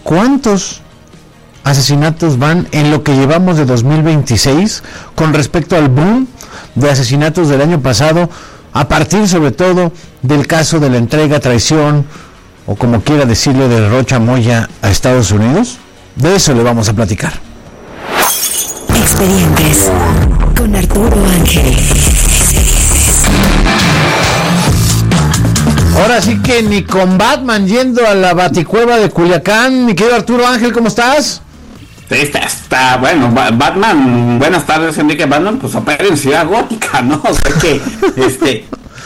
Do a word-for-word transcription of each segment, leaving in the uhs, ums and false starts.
¿cuántos asesinatos van en lo que llevamos de dos mil veintiséis con respecto al boom de asesinatos del año pasado, a partir sobre todo del caso de la entrega, traición, o como quiera decirlo, de Rocha Moya a Estados Unidos? De eso le vamos a platicar. Expedientes con Arturo Ángel. Ahora sí que ni con Batman yendo a la Baticueva de Culiacán. Mi querido Arturo Ángel, ¿cómo estás? Está, está, bueno, Batman, buenas tardes, Enrique. Batman, pues opera en Ciudad Gótica, ¿no? O sea que, este,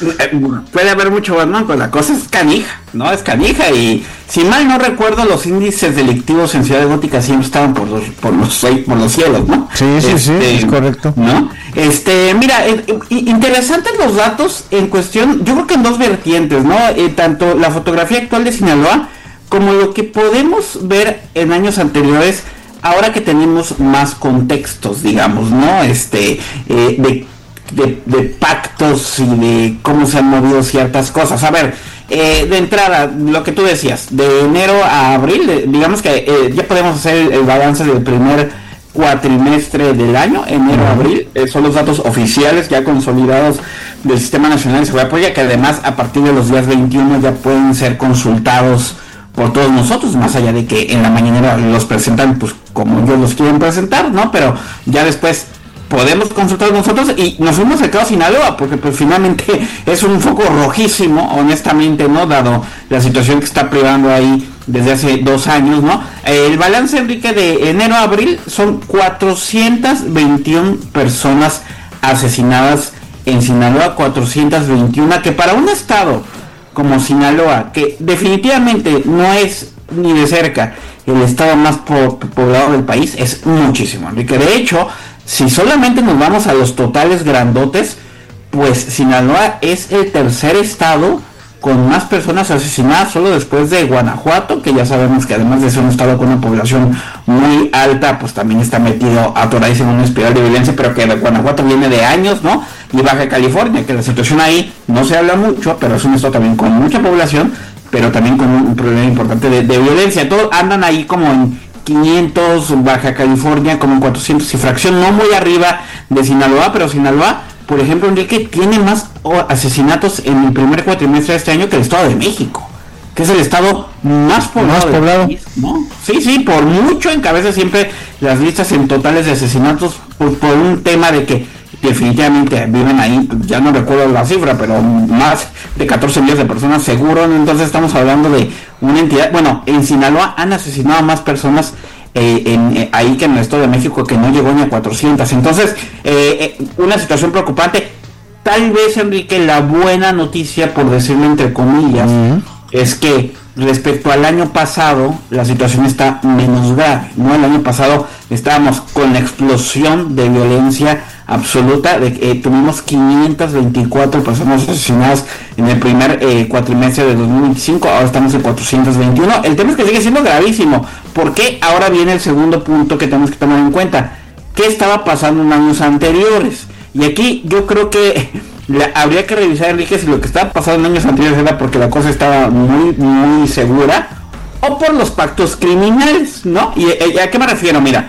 puede haber mucho Batman, pues la cosa es canija, ¿no? Es canija, y si mal no recuerdo, los índices delictivos en Ciudad Gótica siempre estaban por los, por los, por los cielos, ¿no? Sí, sí, este, sí, es correcto. ¿No? Este, mira, eh, interesantes los datos en cuestión, yo creo que en dos vertientes, ¿no? Eh, tanto la fotografía actual de Sinaloa, como lo que podemos ver en años anteriores, ahora que tenemos más contextos, digamos, ¿no? Este, eh, de, de, de pactos y de cómo se han movido ciertas cosas. A ver, eh, de entrada, lo que tú decías, de enero a abril, de, digamos que eh, ya podemos hacer el, el balance del primer cuatrimestre del año, enero a abril, eh, son los datos oficiales ya consolidados del Sistema Nacional de Seguridad Pública, que además a partir de los días veintiuno ya pueden ser consultados por todos nosotros, más allá de que en la mañanera los presentan pues como ellos los quieren presentar, ¿no? Pero ya después podemos consultar nosotros, y nos fuimos al caso Sinaloa, porque pues finalmente es un foco rojísimo, honestamente, ¿no? Dado la situación que está privando ahí desde hace dos años, ¿no? Eh, el balance, Enrique, de enero a abril son cuatrocientas veintiuna personas asesinadas en Sinaloa, cuatrocientas veintiuna, que para un estado como Sinaloa, que definitivamente no es ni de cerca el estado más po- poblado del país, es muchísimo, Enrique. De hecho, si solamente nos vamos a los totales grandotes, pues Sinaloa es el tercer estado con más personas asesinadas, solo después de Guanajuato, que ya sabemos que además de ser un estado con una población muy alta, pues también está metido atoradísimo en una espiral de violencia, pero que Guanajuato viene de años, ¿no? Y Baja California, que la situación ahí no se habla mucho, pero es un estado también con mucha población, pero también con un problema importante de, de violencia. Todos andan ahí como en quinientos, Baja California como en cuatrocientos y fracción, no muy arriba de Sinaloa, pero Sinaloa, por ejemplo, Enrique, tiene más asesinatos en el primer cuatrimestre de este año que el Estado de México, que es el estado más poblado, más poblado. del país, ¿no? Sí, sí, por mucho encabeza siempre las listas en totales de asesinatos, por, por un tema de que definitivamente viven ahí, ya no recuerdo la cifra, pero más de catorce millones de personas seguro, ¿no? Entonces estamos hablando de una entidad, bueno, en Sinaloa han asesinado a más personas eh, en, eh, ahí que en el Estado de México, que no llegó ni a cuatrocientas, entonces eh, eh, una situación preocupante. Tal vez, Enrique, la buena noticia, por decirlo entre comillas, uh-huh. es que respecto al año pasado, la situación está menos grave, ¿no? El año pasado estábamos con la explosión de violencia absoluta, de que eh, tuvimos quinientas veinticuatro personas asesinadas en el primer eh, cuatrimestre de dos mil veinticinco, ahora estamos en cuatrocientos veintiuno. El tema es que sigue siendo gravísimo. ¿Por qué? Ahora viene el segundo punto que tenemos que tomar en cuenta. ¿Qué estaba pasando en años anteriores? Y aquí yo creo que la, habría que revisar, Enrique, si lo que estaba pasando en años anteriores era porque la cosa estaba muy, muy segura, o por los pactos criminales, ¿no? ¿Y eh, a qué me refiero? Mira,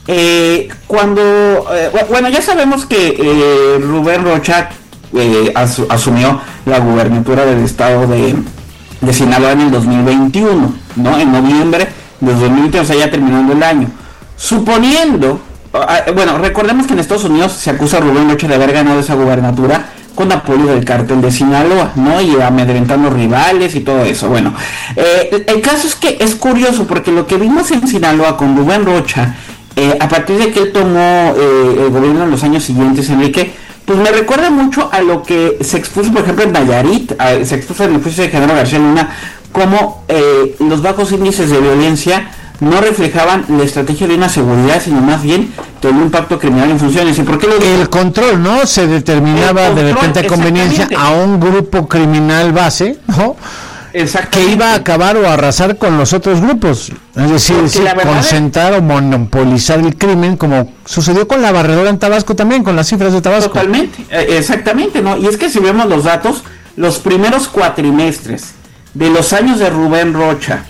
eh, cuando, eh, bueno, ya sabemos que eh, Rubén Rocha eh, as, asumió la gubernatura del estado de, de Sinaloa en el dos mil veintiuno, ¿no? En noviembre del dos mil veintiuno, o sea, ya terminando el año. Suponiendo, uh, bueno, recordemos que en Estados Unidos se acusa a Rubén Rocha de haber ganado esa gubernatura con apoyo del cártel de Sinaloa, ¿no? Y amedrentando rivales y todo eso. Bueno, eh, el caso es que es curioso, porque lo que vimos en Sinaloa con Rubén Rocha, eh, a partir de que él tomó eh, el gobierno en los años siguientes, Enrique, pues me recuerda mucho a lo que se expuso, por ejemplo, en Nayarit, a, se expuso en el juicio de Genaro García Luna, como eh, los bajos índices de violencia no reflejaban la estrategia de una seguridad, sino más bien de un impacto criminal en funciones. ¿Y por qué lo digo? El control, ¿no? Se determinaba control, de repente a conveniencia a un grupo criminal base, ¿no? Que iba a acabar o a arrasar con los otros grupos. Es decir, sí, concentrar es... o monopolizar el crimen, como sucedió con la barredora en Tabasco también, con las cifras de Tabasco. Totalmente, exactamente, ¿no? Y es que si vemos los datos, los primeros cuatrimestres de los años de Rubén Rocha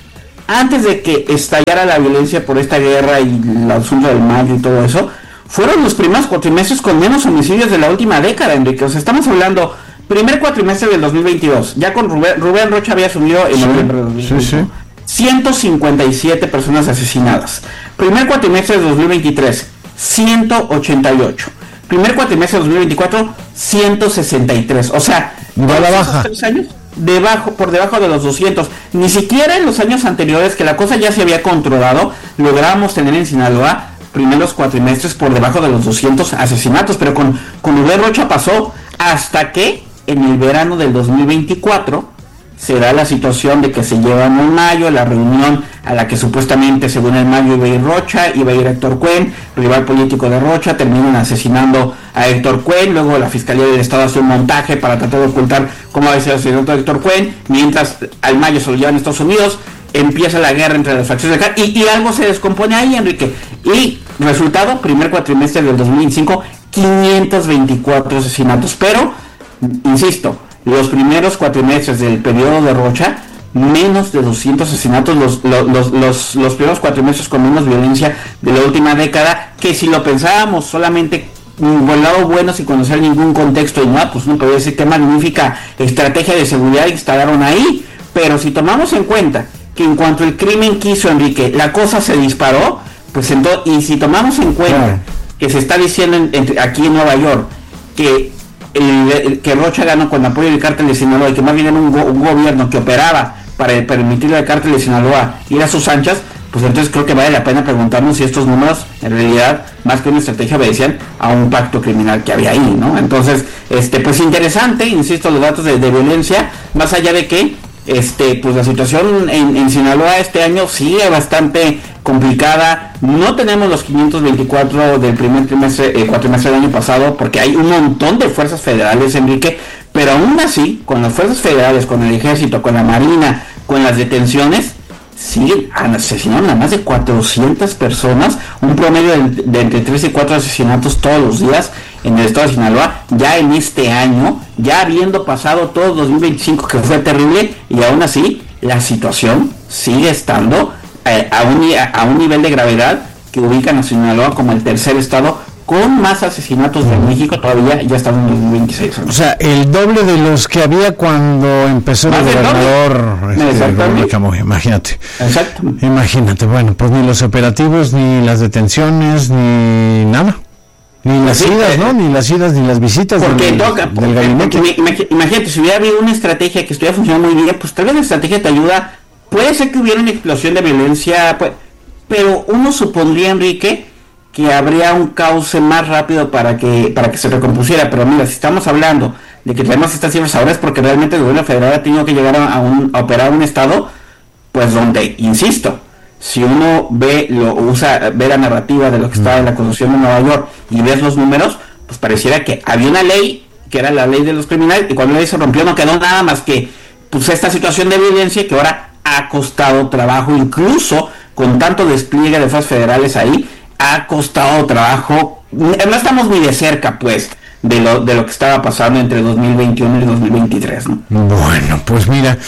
antes de que estallara la violencia por esta guerra y el asunto del mayo y todo eso, fueron los primeros cuatrimestres con menos homicidios de la última década, Enrique. O sea, estamos hablando, primer cuatrimestre del dos mil veintidós, ya con Rubén, Rubén Rocha había asumido en noviembre de dos mil veintidós. Sí, sí. ciento cincuenta y siete personas asesinadas. Primer cuatrimestre de dos mil veintitrés, ciento ochenta y ocho. Primer cuatrimestre de dos mil veinticuatro, ciento sesenta y tres. O sea, va a la baja. Tres años debajo, por debajo de los doscientos. Ni siquiera en los años anteriores, que la cosa ya se había controlado, logramos tener en Sinaloa primeros cuatrimestres por debajo de los doscientos asesinatos. Pero con, con Rubén Rocha pasó hasta que en el verano del dos mil veinticuatro se da la situación de que se llevan en mayo la reunión a la que supuestamente, según el mayo, iba a ir Rocha, iba a ir Héctor Cuen, rival político de Rocha, terminan asesinando a Héctor Cuen. Luego la Fiscalía del Estado hace un montaje para tratar de ocultar cómo había sido asesinado a Héctor Cuen, mientras al mayo se lo llevan a Estados Unidos, empieza la guerra entre las facciones de acá, y, y algo se descompone ahí, Enrique, y resultado, primer cuatrimestre del dos mil veinticinco, quinientos veinticuatro asesinatos. Pero, insisto, los primeros cuatrimestres del periodo de Rocha, menos de doscientos asesinatos, los, los, los, los, los primeros cuatrimestres con menos violencia de la última década, que si lo pensábamos solamente por el lado bueno, sin conocer ningún contexto, y no, pues no podía decir qué magnífica estrategia de seguridad instalaron ahí. Pero si tomamos en cuenta que en cuanto el crimen quiso, Enrique, la cosa se disparó, pues entonces, y si tomamos en cuenta que se está diciendo en, en, aquí en Nueva York que El, el, que Rocha ganó con apoyo del cártel de Sinaloa, y que más bien era un, go, un gobierno que operaba para permitirle al cártel de Sinaloa ir a sus anchas, pues entonces creo que vale la pena preguntarnos si estos números en realidad, más que una estrategia, obedecían a un pacto criminal que había ahí, ¿no? Entonces, este, pues interesante, insisto, los datos de, de violencia, más allá de que este, pues la situación en, en Sinaloa este año sigue bastante complicada. No tenemos los quinientos veinticuatro del primer trimestre, eh, cuatrimestre del año pasado, porque hay un montón de fuerzas federales, Enrique, pero aún así, con las fuerzas federales, con el ejército, con la marina, con las detenciones, siguen asesinando a más de cuatrocientas personas, un promedio de, de entre tres y cuatro asesinatos todos los días en el estado de Sinaloa, ya en este año, ya habiendo pasado todo dos mil veinticinco, que fue terrible, y aún así la situación sigue estando eh, a, un, a un nivel de gravedad que ubican a Sinaloa como el tercer estado con más asesinatos de México. Todavía ya estamos en dos mil veintiséis, ¿no? O sea, el doble de los que había cuando empezó el gobernador este, Rubén Chamoy, imagínate. Exacto. Imagínate, bueno, pues ni los operativos, ni las detenciones, ni nada. Ni las sí, idas, eh, ¿no? Ni las idas, ni las visitas porque del, toca, del porque, gabinete. Porque, imagínate, si hubiera habido una estrategia que estuviera funcionando muy bien, pues tal vez la estrategia te ayuda. Puede ser que hubiera una explosión de violencia, pues, pero uno supondría, Enrique, que habría un cauce más rápido para que para que se recompusiera. Pero mira, si estamos hablando de que tenemos estas cifras ahora, es porque realmente el gobierno federal ha tenido que llegar a, a, un, a operar un estado, pues donde, insisto, si uno ve lo usa ve la narrativa de lo que está en la Constitución de Nueva York y ves los números, pues pareciera que había una ley que era la ley de los criminales, y cuando la ley se rompió no quedó nada más que pues esta situación de violencia que ahora ha costado trabajo, incluso con tanto despliegue de fuerzas federales ahí, ha costado trabajo. No estamos ni de cerca, pues, de lo de lo que estaba pasando entre dos mil veintiuno y dos mil veintitrés, ¿no? Bueno, pues mira,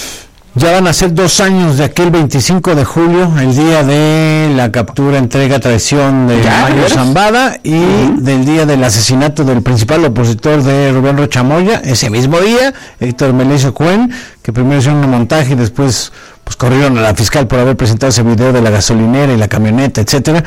ya van a ser dos años de aquel veinticinco de julio, el día de la captura, entrega, traición de Mayo Zambada, y uh-huh. del día del asesinato del principal opositor de Rubén Rocha Moya. Ese mismo día, Héctor Melesio Cuen, que primero hicieron un montaje y después pues corrieron a la fiscal por haber presentado ese video de la gasolinera y la camioneta, etcétera.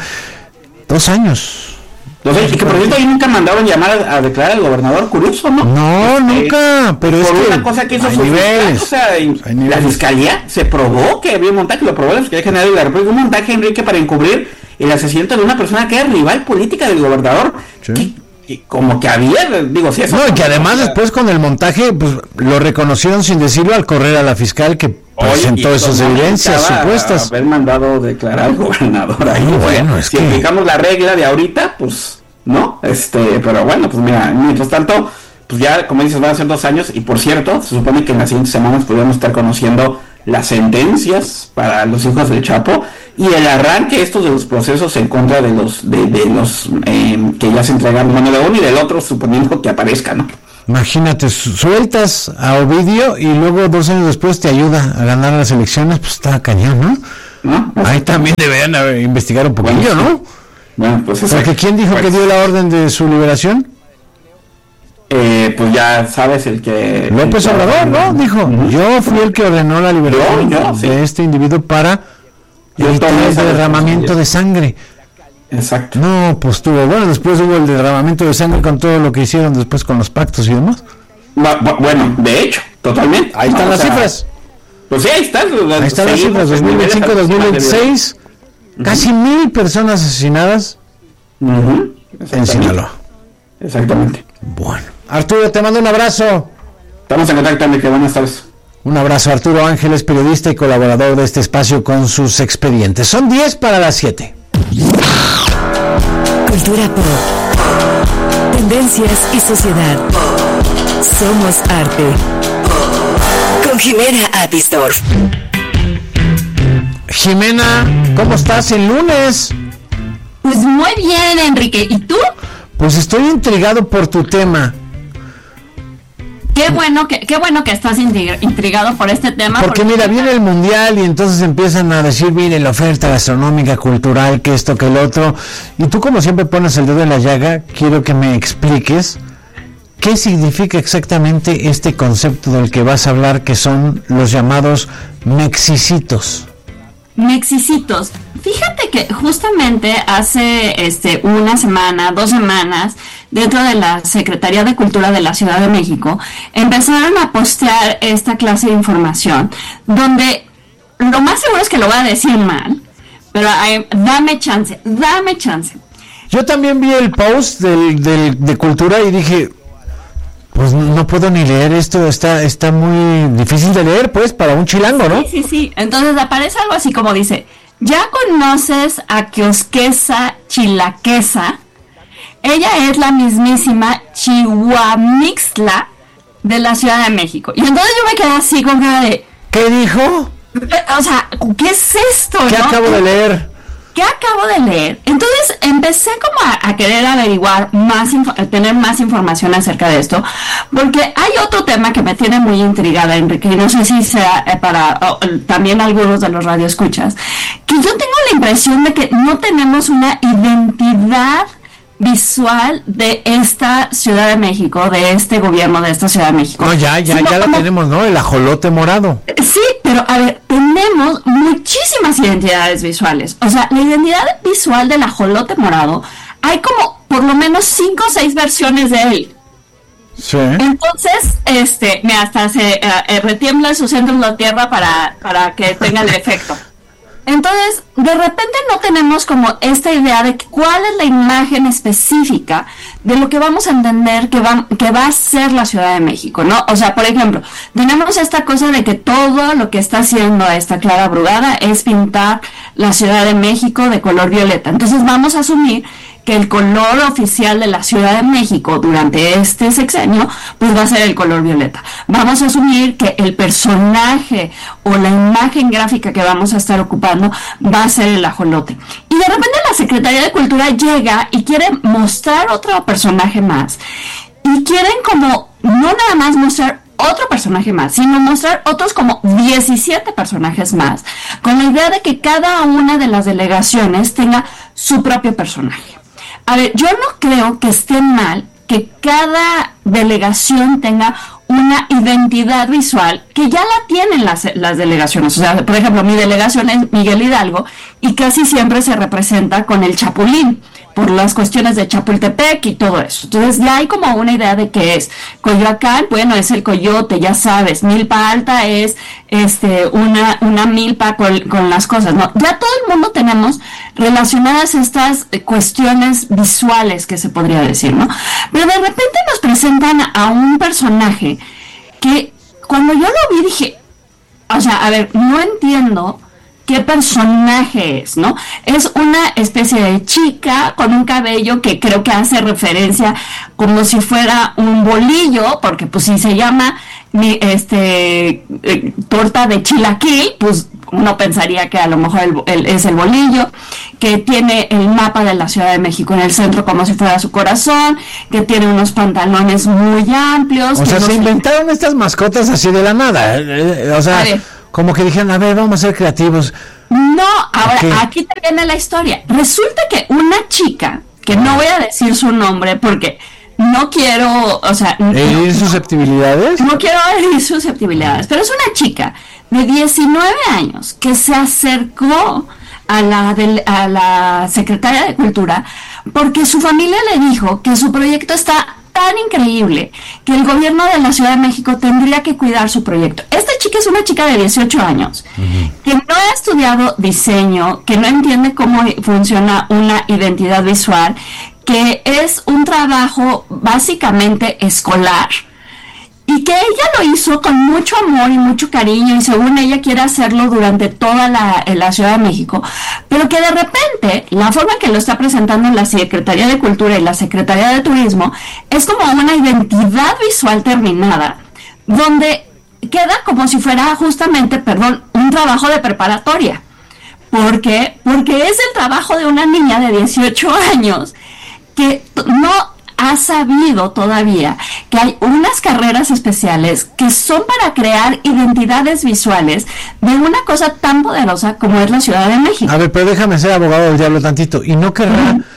Dos años. Dos años, y que por cierto ahí nunca mandaron llamar a, a declarar al gobernador, curioso, ¿no? No, este, nunca, pero por es una que cosa que hizo hay su niveles, fiscal, o sea, hay la niveles. fiscalía se probó que había un montaje, lo probó la Fiscalía General de la República, un montaje, Enrique, para encubrir el asesinato de una persona que era rival política del gobernador. Sí. Que, que como que había, digo, sí, eso. No, y que además era... después con el montaje, pues lo reconocieron sin decirlo al correr a la fiscal que presentó esas evidencias supuestas. Haber mandado declarar al gobernador ahí. Muy bueno, es si que... aplicamos la regla de ahorita, pues, ¿no? Este, pero bueno, pues mira, mientras tanto, pues ya, como dices, van a ser dos años, y por cierto, se supone que en las siguientes semanas podríamos estar conociendo las sentencias para los hijos del Chapo y el arranque estos de los procesos en contra de los de, de los eh, que ya se entregaron, bueno, de uno y del otro, suponiendo que aparezca, ¿no? Imagínate, sueltas a Ovidio y luego dos años después te ayuda a ganar las elecciones, pues está cañón, ¿no? ¿No? Ahí también deberían investigar un poquillo, bueno, ¿no? Bueno, pues eso. Porque ¿quién dijo pues, que dio la orden de su liberación? Eh, pues ya sabes, el que... López el Obrador, ¿no? Dijo, uh-huh. yo fui el que ordenó la liberación yo, yo, de sí. este individuo para evitar el derramamiento de sangre. Exacto. No, pues tuvo, bueno, después hubo el derramamiento de sangre con todo lo que hicieron después con los pactos y demás. Bueno, de hecho, totalmente. Ahí están no, las o sea, cifras. Pues sí, ahí están. Ahí están las cifras, dos mil veinticinco dos mil veintiséis, uh-huh. casi mil personas asesinadas uh-huh. en Sinaloa. Exactamente. Bueno, Arturo, te mando un abrazo. Estamos en contacto, Enrique, buenas tardes. Un abrazo, Arturo Ángeles, periodista y colaborador de este espacio con sus expedientes. Son diez para las siete. Cultura pop, tendencias y sociedad. Somos arte. Con Jimena Apisdorf. Jimena, ¿cómo estás el lunes? Pues muy bien, Enrique. ¿Y tú? Pues estoy intrigado por tu tema. Qué bueno que qué bueno que estás intrigado por este tema. Porque, porque mira, viene el mundial y entonces empiezan a decir, mire, la oferta gastronómica, cultural, que esto, que el otro. Y tú, como siempre pones el dedo en la llaga, quiero que me expliques qué significa exactamente este concepto del que vas a hablar, que son los llamados mexicitos. Mexicitos. Fíjate que justamente hace este una semana, dos semanas, dentro de la Secretaría de Cultura de la Ciudad de México, empezaron a postear esta clase de información, donde lo más seguro es que lo voy a decir mal, pero ay, dame chance, dame chance. Yo también vi el post del, del, de Cultura y dije, pues no puedo ni leer esto, está está muy difícil de leer, pues, para un chilango, ¿no? Sí, sí, sí. Entonces aparece algo así como dice, ¿ya conoces a Kiosquesa Chilaquesa? Ella es la mismísima Chihuamixtla de la Ciudad de México. Y entonces yo me quedé así con cara de... ¿Qué dijo? O sea, ¿qué es esto? ¿Qué ¿no? acabo de leer? ¿Qué acabo de leer? Entonces empecé como a, a querer averiguar más, info- tener más información acerca de esto, porque hay otro tema que me tiene muy intrigada, Enrique, y no sé si sea eh, para oh, también algunos de los radioescuchas, que yo tengo la impresión de que no tenemos una identidad visual de esta Ciudad de México, de este gobierno de esta Ciudad de México. No, ya, ya, ya como... la tenemos, ¿no? El ajolote morado. Sí, pero a ver, tenemos muchísimas identidades visuales. O sea, la identidad visual del ajolote morado, hay como por lo menos cinco o seis versiones de él. Sí. Entonces, este, me hasta se uh, eh, retiembla su centro en la tierra para, para que tenga el efecto. Entonces, de repente no tenemos como esta idea de cuál es la imagen específica de lo que vamos a entender que va, que va a ser la Ciudad de México, ¿no? O sea, por ejemplo, tenemos esta cosa de que todo lo que está haciendo esta Clara Brugada es pintar la Ciudad de México de color violeta. Entonces vamos a asumir que el color oficial de la Ciudad de México durante este sexenio, pues va a ser el color violeta. Vamos a asumir que el personaje o la imagen gráfica que vamos a estar ocupando va a ser el ajolote. Y de repente la Secretaría de Cultura llega y quiere mostrar otro personaje más. Y quieren como, no nada más mostrar otro personaje más, sino mostrar otros como diecisiete personajes más, con la idea de que cada una de las delegaciones tenga su propio personaje. A ver, yo no creo que esté mal que cada delegación tenga una identidad visual que ya la tienen las, las delegaciones. O sea, por ejemplo, mi delegación es Miguel Hidalgo y casi siempre se representa con el chapulín por las cuestiones de Chapultepec y todo eso. Entonces ya hay como una idea de qué es. Coyoacán, bueno, es el coyote, ya sabes. Milpa Alta es este una una milpa con, con las cosas, ¿no? Ya todo el mundo tenemos relacionadas estas cuestiones visuales, que se podría decir, ¿no? Pero de repente nos presentan a un personaje que cuando yo lo vi dije, o sea, a ver, no entiendo qué personaje es, ¿no? Es una especie de chica con un cabello que creo que hace referencia como si fuera un bolillo, porque pues si se llama mi, este eh, torta de chilaquil, pues uno pensaría que a lo mejor el, el, es el bolillo, que tiene el mapa de la Ciudad de México en el centro como si fuera su corazón, que tiene unos pantalones muy amplios. O sea, no se sé... inventaron estas mascotas así de la nada. Eh, o sea, como que dijeron, a ver, vamos a ser creativos. No, ahora Okay. aquí te viene la historia. Resulta que una chica, que no voy a decir su nombre porque no quiero, o sea... ¿Herir no, susceptibilidades? No quiero herir susceptibilidades, pero es una chica de diecinueve años que se acercó a la, del, a la secretaria de Cultura porque su familia le dijo que su proyecto está tan increíble que el gobierno de la Ciudad de México tendría que cuidar su proyecto. Esta chica es una chica de dieciocho años, uh-huh. que no ha estudiado diseño, que no entiende cómo funciona una identidad visual, que es un trabajo básicamente escolar, y que ella lo hizo con mucho amor y mucho cariño, y según ella quiere hacerlo durante toda la, la Ciudad de México, pero que de repente la forma en que lo está presentando en la Secretaría de Cultura y la Secretaría de Turismo es como una identidad visual terminada, donde queda como si fuera justamente, perdón, un trabajo de preparatoria. ¿Por qué? Porque es el trabajo de una niña de dieciocho años que no ha sabido todavía que hay unas carreras especiales que son para crear identidades visuales de una cosa tan poderosa como es la Ciudad de México. A ver, pero déjame ser abogado del diablo tantito. ¿Y no querrá uh-huh.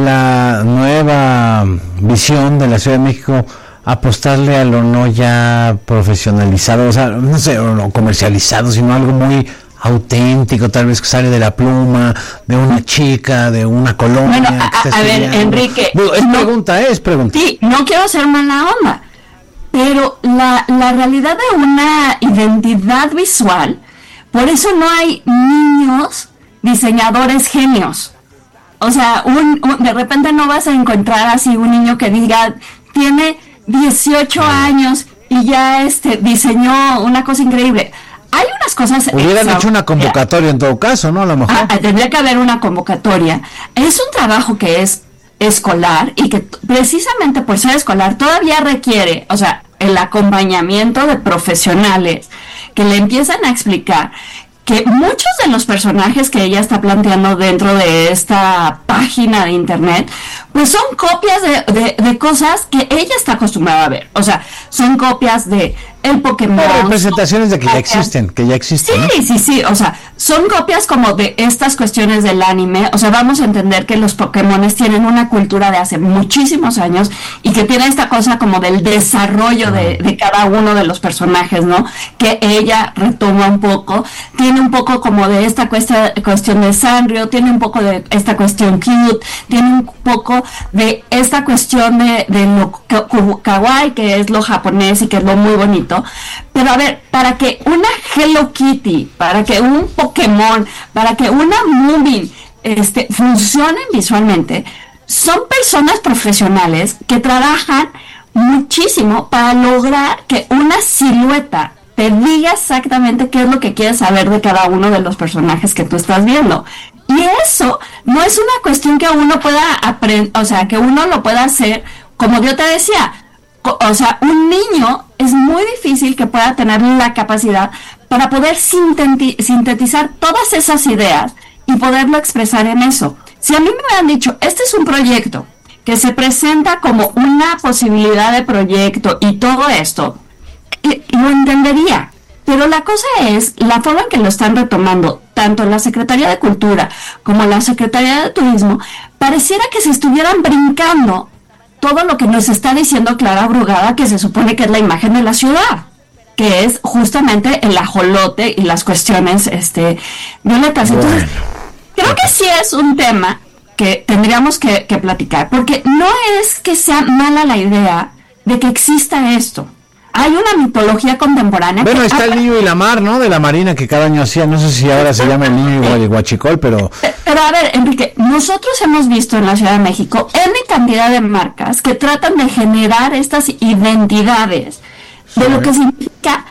la nueva visión de la Ciudad de México apostarle a lo no ya profesionalizado, o sea, no sé, o no comercializado, sino algo muy auténtico, tal vez que sale de la pluma de una chica, de una colonia? Bueno, a, a ver, Enrique, Digo, es no, pregunta, es pregunta. Sí, no quiero ser mala onda, pero la, la realidad de una identidad visual, por eso no hay niños diseñadores genios. O sea, un, un, de repente no vas a encontrar así un niño que diga, tiene dieciocho años y ya este diseñó una cosa increíble. Hay unas cosas... Hubieran hecho una convocatoria en todo caso, ¿no? A lo mejor. Ah, tendría que haber una convocatoria. Es un trabajo que es escolar y que precisamente por ser escolar todavía requiere, o sea, el acompañamiento de profesionales que le empiezan a explicar que muchos de los personajes que ella está planteando dentro de esta página de internet, pues son copias de, de, de cosas que ella está acostumbrada a ver. O sea, son copias de el Pokémon. Hay representaciones de que ya existen, que ya existen. Sí, ¿no? sí, sí. O sea, son copias como de estas cuestiones del anime. O sea, vamos a entender que los Pokémones tienen una cultura de hace muchísimos años y que tiene esta cosa como del desarrollo de, de cada uno de los personajes, ¿no? Que ella retoma un poco. Tiene un poco como de esta cuesta, cuestión de Sanrio, tiene un poco de esta cuestión cute, tiene un poco de esta cuestión de, de lo kawaii, que es lo japonés y que es lo muy bonito. Pero a ver, para que una Hello Kitty, para que un Pokémon, para que una Moomin este, funcionen visualmente, son personas profesionales que trabajan muchísimo para lograr que una silueta te diga exactamente qué es lo que quieres saber de cada uno de los personajes que tú estás viendo. Y eso no es una cuestión que uno pueda aprender, o sea, que uno lo pueda hacer, como yo te decía, o sea, un niño es muy difícil que pueda tener la capacidad para poder sinteti- sintetizar todas esas ideas y poderlo expresar en eso. Si a mí me hubieran dicho, este es un proyecto que se presenta como una posibilidad de proyecto y todo esto, y, y lo entendería. Pero la cosa es la forma en que lo están retomando, tanto la Secretaría de Cultura como la Secretaría de Turismo, pareciera que se estuvieran brincando todo lo que nos está diciendo Clara Brugada, que se supone que es la imagen de la ciudad, que es justamente el ajolote y las cuestiones este, violetas. Entonces, bueno, creo que sí es un tema que tendríamos que, que platicar, porque no es que sea mala la idea de que exista esto. Hay una mitología contemporánea. Bueno, que está el niño y la mar, ¿no? De la Marina que cada año hacía, no sé si ahora se llama el niño y el huachicol, pero... Pero a ver, Enrique, nosotros hemos visto en la Ciudad de México N cantidad de marcas que tratan de generar estas identidades de lo que significa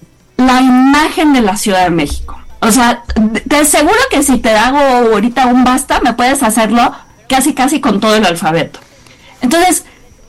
la imagen de la Ciudad de México. O sea, te aseguro que si te hago ahorita un basta, me puedes hacerlo casi casi con todo el alfabeto. Entonces...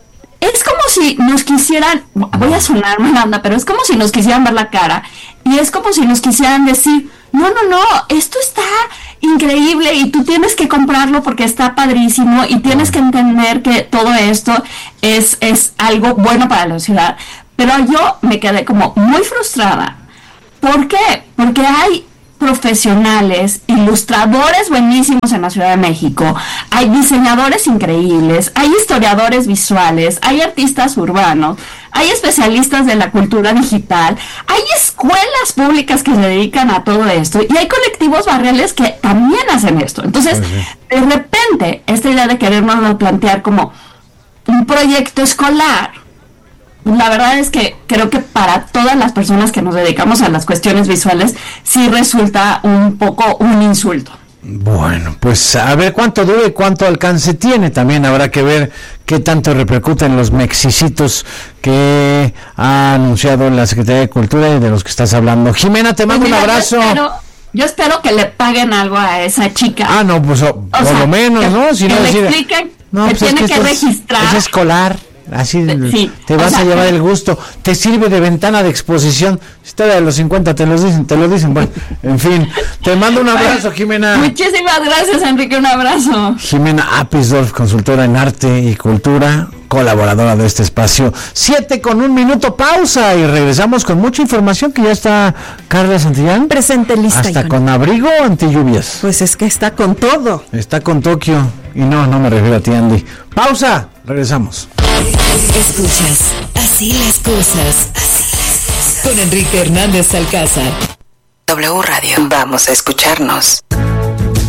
es como si nos quisieran, voy a sonar mala onda, pero es como si nos quisieran ver la cara y es como si nos quisieran decir, no, no, no, esto está increíble y tú tienes que comprarlo porque está padrísimo y tienes que entender que todo esto es, es algo bueno para la ciudad. Pero yo me quedé como muy frustrada. ¿Por qué? Porque hay profesionales, ilustradores buenísimos en la Ciudad de México, hay diseñadores increíbles, hay historiadores visuales, hay artistas urbanos, hay especialistas de la cultura digital, hay escuelas públicas que se dedican a todo esto y hay colectivos barriales que también hacen esto. Entonces, de repente, esta idea de querernos plantear como un proyecto escolar, la verdad es que creo que para todas las personas que nos dedicamos a las cuestiones visuales sí resulta un poco un insulto. Bueno, pues a ver cuánto dure, cuánto alcance tiene. También habrá que ver qué tanto repercuten los mexicitos que ha anunciado la Secretaría de Cultura y de los que estás hablando. Jimena, te mando Pues mira, un abrazo. Yo espero, yo espero que le paguen algo a esa chica. Ah, no, pues o, o por sea, lo menos, que, ¿no? Si que no le decir, expliquen no, que pues tiene es que que esto es- registrar. Es escolar. Así Sí, te o vas sea, a llevar que- el gusto, te sirve de ventana de exposición. Historia de los cincuenta, te lo dicen, te lo dicen. Bueno, en fin, te mando un abrazo, Jimena. Muchísimas gracias, Enrique, un abrazo. Jimena Apisdorf, consultora en arte y cultura, colaboradora de este espacio. Siete con un minuto, pausa y regresamos con mucha información que ya está Carla Santillán. Presente, lista. Hasta Iván. con abrigo o anti lluvias. Pues es que está con todo. Está con Tokio. Y no, no me refiero a ti, Andy. Pausa, regresamos. Escuchas Así las cosas. Así las cosas. Con Enrique Hernández Alcázar. W Radio. Vamos a escucharnos.